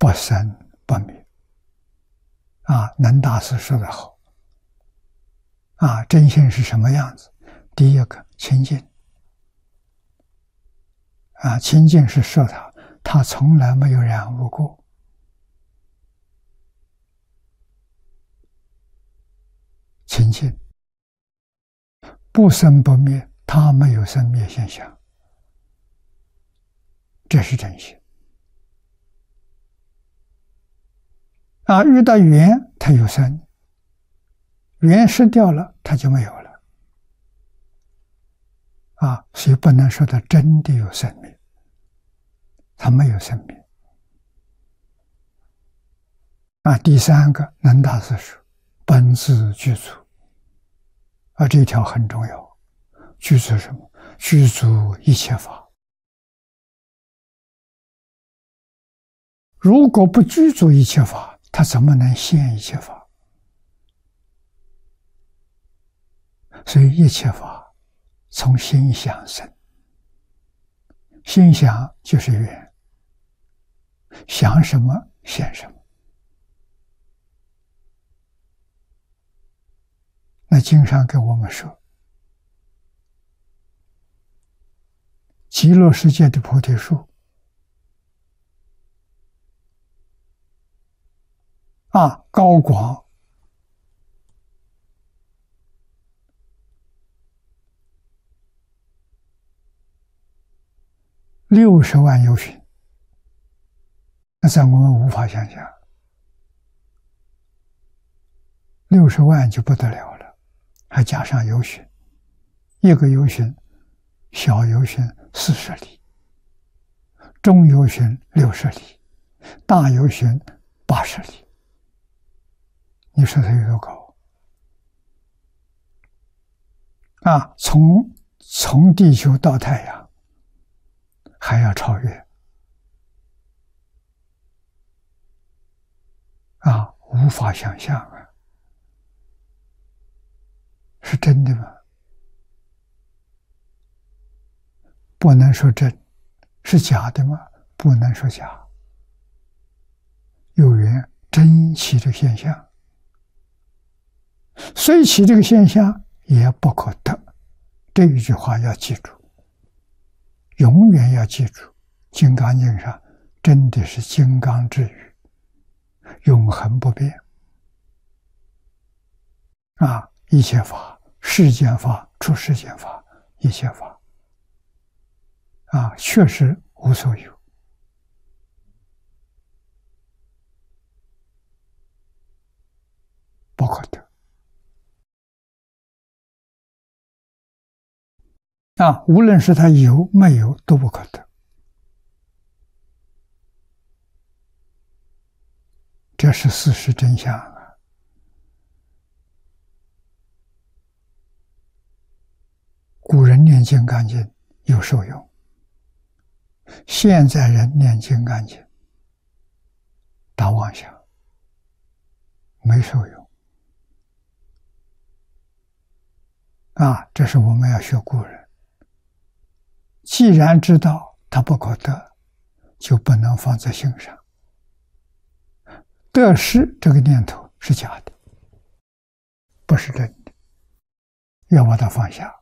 不生不灭。能大师说得好。真性是什么样子？第一个清净。清净是说他从来没有染污过。清净。不生不灭，他没有生灭现象，这是真性。遇到缘，它有生，缘失掉了，它就没有了。所以不能说它真的有生灭，它没有生灭。第三个，能大师说本自具足。这一条很重要。具足什么？具足一切法。如果不具足一切法，他怎么能现一切法？所以一切法从心想生。心想就是缘，想什么现什么。那经上给我们说，极乐世界的菩提树高广60万由旬，那在我们无法想象。60万就不得了了，还加上由旬，一个由旬，小由旬40里，中由旬60里，大由旬80里。你说它有多高？从地球到太阳还要超越。无法想象是真的吗？不能说真。是假的吗？不能说假。有缘真起这个现象，虽起这个现象也不可得。这一句话要记住，永远要记住。金刚经上真的是金刚之语，永恒不变。一切法，世间法、出世间法，一切法确实无所有。不可得。无论是它有没有都不可得。这是事实真相古人念金刚经有受用，现在人念金刚经打妄想，没受用。这是我们要学古人。既然知道它不可得，就不能放在心上。得失这个念头是假的，不是真的，要把它放下。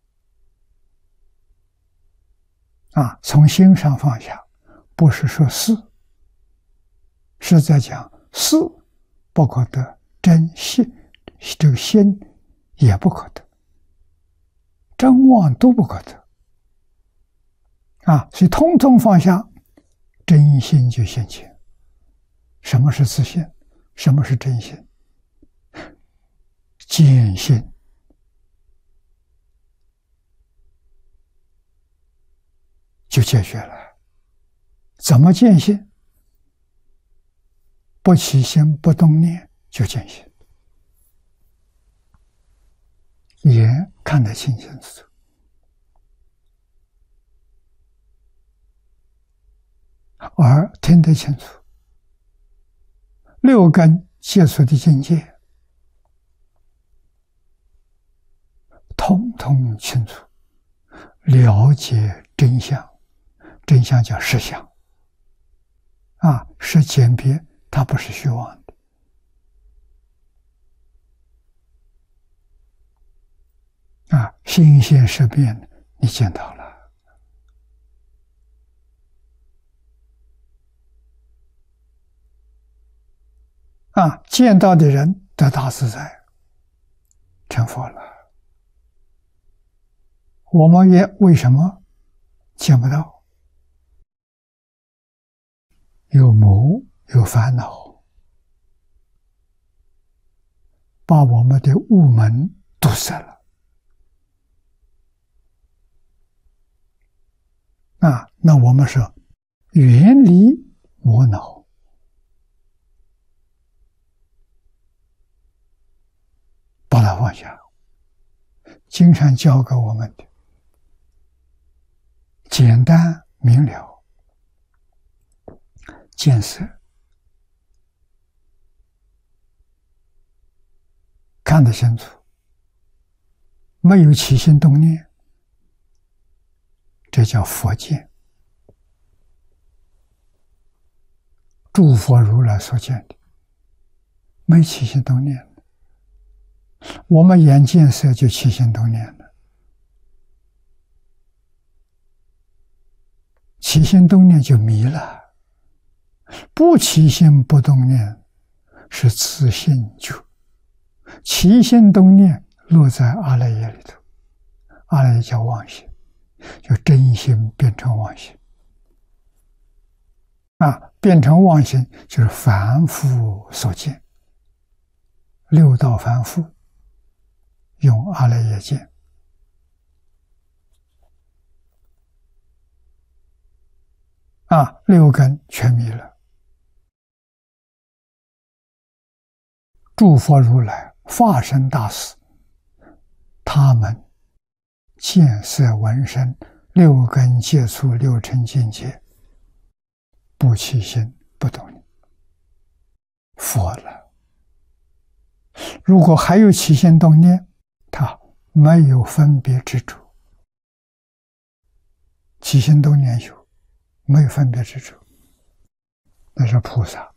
从心上放下，不是说是，是在讲是不可得，真心这个心也不可得，真妄都不可得。所以通通放下，真心就现前。什么是自信？什么是真心？见性就解决了。怎么见性？不起心不动念就见性，眼看得清清楚楚，耳听得清楚，六根接触的境界通通清楚，了解真相。真相叫实相是简别，它不是虚妄的啊，心现识变，你见到了。啊，见到的人得大自在，成佛了。我们也为什么见不到？有魔，有烦恼，把我们的悟门堵塞了。啊，那我们是远离魔恼，把它放下。经常教给我们的简单明了，见色看得清楚，没有起心动念，这叫佛见。诸佛如来所见的，没起心动念。我们眼见色就起心动念了，起心动念就迷了。不起心不动念是自性觉，起心动念落在阿赖耶里头，阿赖耶叫妄心，就真心变成妄心。啊，变成妄心就是凡夫所见，六道凡夫用阿赖耶见。啊，六根全迷了。诸佛如来、化身大士，他们见色闻声，六根接触六尘境界，不起心不动念，佛了。如果还有起心动念，他没有分别执着。起心动念有，没有分别执着，那是菩萨。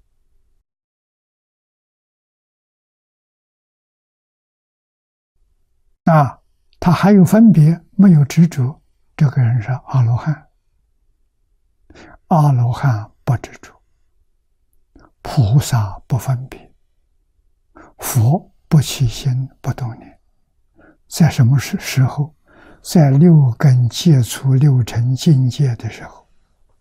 啊，他还有分别，没有执着，这个人是阿罗汉。阿罗汉不执着，菩萨不分别，佛不起心不动念。在什么时候？在六根接触六尘境界的时候。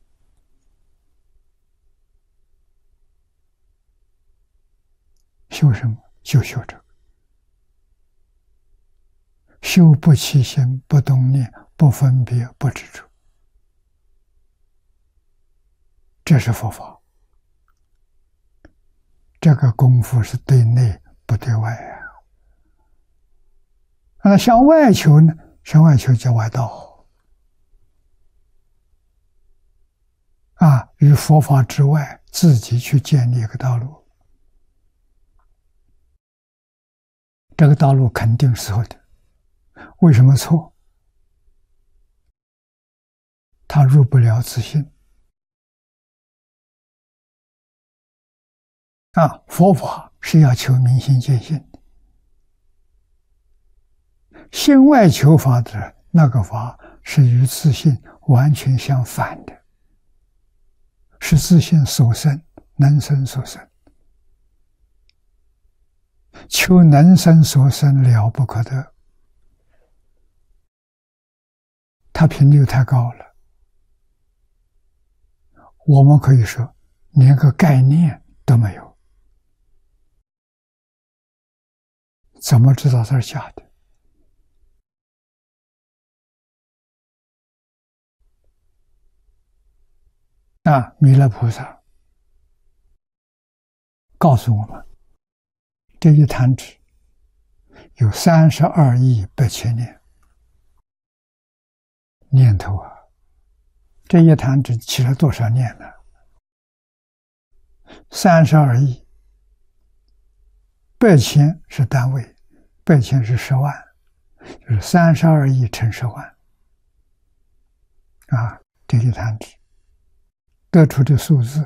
修什么？就修这个。修不起心不动念，不分别不执着，这是佛法。这个功夫是对内不对外啊。那向外求呢？向外求叫外道啊，与佛法之外，自己去建立一个道路。这个道路肯定是错的。为什么错？他入不了自性。啊，佛法是要求明心见性的。心外求法的那个法是与自性完全相反的，是自性所生，能生所生。求能生所生了不可得，它频率太高了，我们可以说连个概念都没有，怎么知道它是假的？那弥勒菩萨告诉我们，这一弹指有32亿8千念头啊！这一弹指起了多少念呢？32亿，8千是单位，8千是10万，就是32亿乘10万啊！这一弹指得出的数字